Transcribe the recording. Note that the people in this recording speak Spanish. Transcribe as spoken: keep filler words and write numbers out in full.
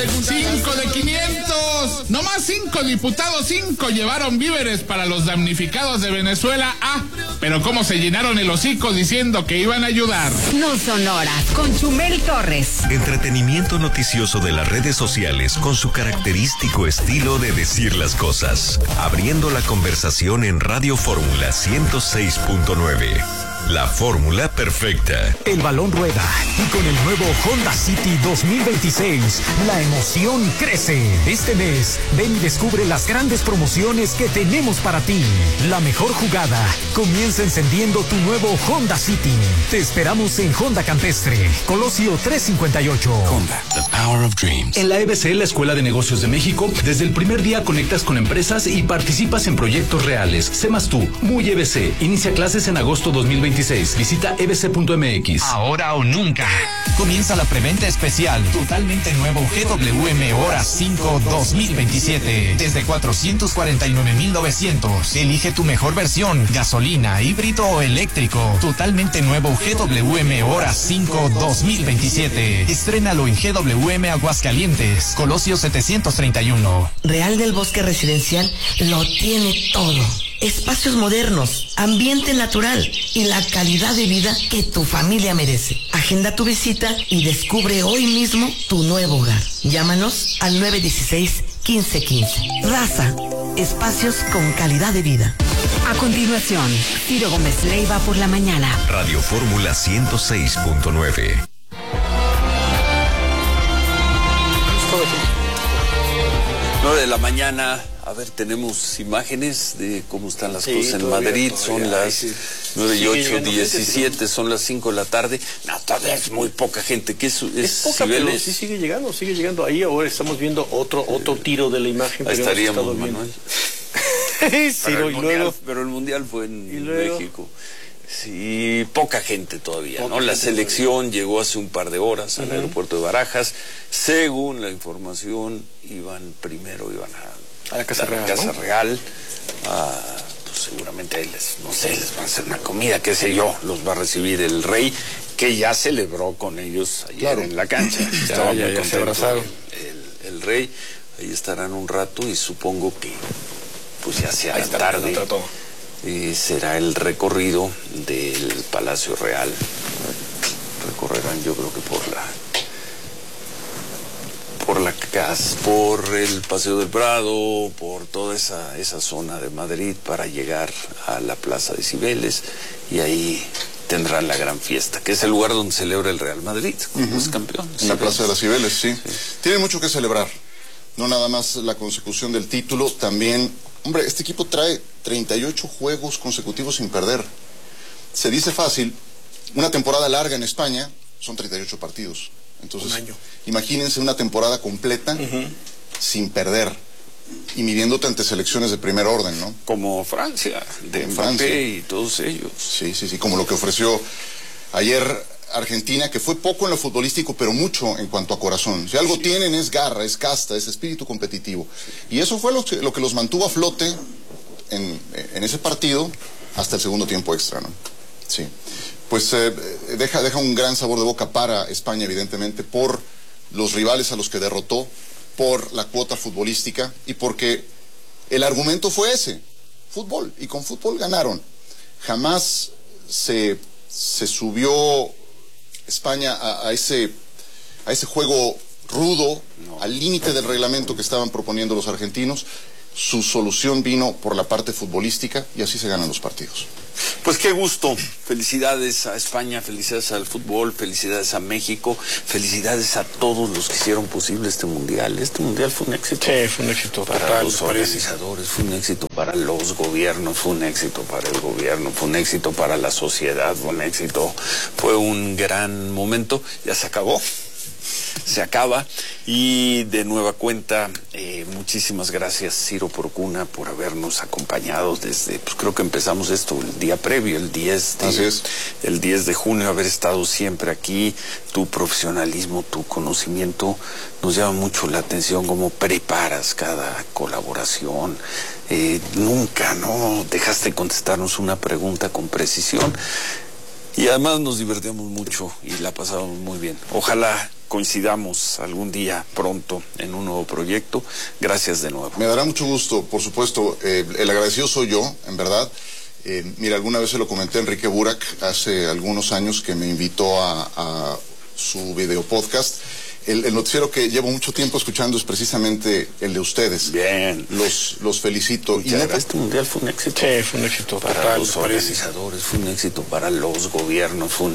¡Cinco de quinientos! Nomás cinco diputados, cinco llevaron víveres para los damnificados de Venezuela. Ah, pero cómo se llenaron el hocico diciendo que iban a ayudar. No son horas, con Chumel Torres. Entretenimiento noticioso de las redes sociales con su característico estilo de decir las cosas. Abriendo la conversación en Radio Fórmula ciento seis punto nueve. La fórmula perfecta. El balón rueda y con el nuevo Honda City dos mil veintiséis, la emoción crece. Este mes, ven y descubre las grandes promociones que tenemos para ti. La mejor jugada comienza encendiendo tu nuevo Honda City. Te esperamos en Honda Campestre, Colosio trescientos cincuenta y ocho. Honda, the power of dreams. En la E B C, la Escuela de Negocios de México, desde el primer día conectas con empresas y participas en proyectos reales. Sé más tú, muy E B C. Inicia clases en agosto dos mil veintiséis. Visita e b c punto m x. Ahora o nunca. Comienza la preventa especial. Totalmente nuevo G W M Hora cinco dos mil veintisiete. Desde cuatrocientos cuarenta y nueve mil novecientos. Elige tu mejor versión. Gasolina, híbrido o eléctrico. Totalmente nuevo G W M Hora cinco dos mil veintisiete. Estrénalo en G W M Aguascalientes. Colosio setecientos treinta y uno. Real del Bosque Residencial lo tiene todo. Espacios modernos, ambiente natural y la calidad de vida que tu familia merece. Agenda tu visita y descubre hoy mismo tu nuevo hogar. Llámanos al nueve uno seis, uno cinco uno cinco. Raza, espacios con calidad de vida. A continuación, Ciro Gómez Leiva por la mañana. Radio Fórmula ciento seis punto nueve. nueve de la mañana. A ver, tenemos imágenes de cómo están las sí, cosas en todavía, Madrid. Todavía, son las sí. nueve y ocho, diecisiete, son las cinco de la tarde. No, todavía es muy poca gente. ¿Qué es, es, es poca, Cibeles? Pero sí sigue llegando, sigue llegando. Ahí ahora estamos viendo otro otro tiro de la imagen. Ahí estaríamos, Manuel. sí, pero, el y mundial, luego... pero el Mundial fue en México. Sí, poca gente todavía, poca ¿no? La selección todavía. Llegó hace un par de horas al uh-huh. aeropuerto de Barajas. Según la información, iban primero, iban a... a la Casa Real, la Casa ¿no? Real, ah, pues seguramente les, no sé, les van a hacer una comida, qué sé yo, los va a recibir el rey, que ya celebró con ellos ayer claro. en la cancha. ya, ya, ya se abrazaron. El, el rey, ahí estarán un rato y supongo que, pues ya sea ahí está, tarde, y será el recorrido del Palacio Real. Recorrerán, yo creo que por la... por la casa, por el Paseo del Prado, por toda esa, esa zona de Madrid para llegar a la Plaza de Cibeles y ahí tendrán la gran fiesta, que es el lugar donde celebra el Real Madrid, como uh-huh. es campeón. En la Plaza de las Cibeles, sí. sí. Tiene mucho que celebrar, no nada más la consecución del título, también, hombre, este equipo trae treinta y ocho juegos consecutivos sin perder. Se dice fácil, una temporada larga en España son treinta y ocho partidos. Entonces, un año. Imagínense una temporada completa uh-huh. sin perder y midiéndote ante selecciones de primer orden, ¿no? Como Francia, de como Mbappé Francia. Y todos ellos. Sí, sí, sí, como lo que ofreció ayer Argentina, que fue poco en lo futbolístico, pero mucho en cuanto a corazón. Si algo sí. tienen es garra, es casta, es espíritu competitivo. Sí. Y eso fue lo que, lo que los mantuvo a flote en, en ese partido hasta el segundo tiempo extra, ¿no? Sí. Pues eh, deja, deja un gran sabor de boca para España, evidentemente, por los rivales a los que derrotó, por la cuota futbolística y porque el argumento fue ese, fútbol, y con fútbol ganaron. Jamás se, se subió España a, a, ese, a ese juego rudo, no. al límite del reglamento que estaban proponiendo los argentinos. Su solución vino por la parte futbolística y así se ganan los partidos. Pues qué gusto, felicidades a España, felicidades al fútbol, felicidades a México, felicidades a todos los que hicieron posible este mundial. Este mundial fue un éxito. Sí, fue un éxito para total, los organizadores, fue un éxito para los gobiernos, fue un éxito para el gobierno, fue un éxito para la sociedad, fue un éxito, fue un gran momento, ya se acabó. Se acaba y de nueva cuenta eh, muchísimas gracias Ciro Procuna por habernos acompañado desde, pues creo que empezamos esto el día previo, el diez de, Así es. el diez de junio, haber estado siempre aquí. Tu profesionalismo, tu conocimiento nos llama mucho la atención, cómo preparas cada colaboración. Eh, nunca, ¿no? Dejaste contestarnos una pregunta con precisión. Y además nos divertimos mucho y la pasamos muy bien. Ojalá coincidamos algún día pronto en un nuevo proyecto. Gracias de nuevo. Me dará mucho gusto, por supuesto. Eh, el agradecido soy yo, en verdad. Eh, mira, alguna vez se lo comenté a Enrique Burak hace algunos años que me invitó a, a su video podcast. El, el noticiero que llevo mucho tiempo escuchando es precisamente el de ustedes. Bien. Los, los felicito. Y neta, este mundial fue un éxito. Sí, fue un éxito para total, los organizadores, fue un éxito para los gobiernos, fue un